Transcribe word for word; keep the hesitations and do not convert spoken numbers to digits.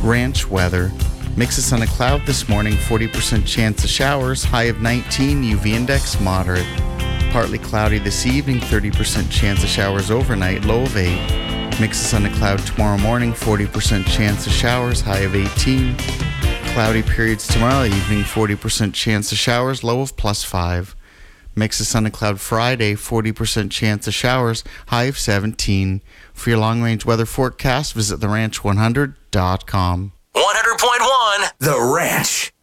Ranch weather. Mix of sun and cloud this morning, forty percent chance of showers, high of nineteen, U V index moderate. Partly cloudy this evening, thirty percent chance of showers overnight, low of eight. Mix of sun and cloud tomorrow morning, forty percent chance of showers, high of eighteen. Cloudy periods tomorrow evening, forty percent chance of showers, low of plus five. Mix of sun and cloud Friday, forty percent chance of showers, high of seventeen. For your long-range weather forecast, visit the ranch one hundred dot com. one hundred point one The Ranch.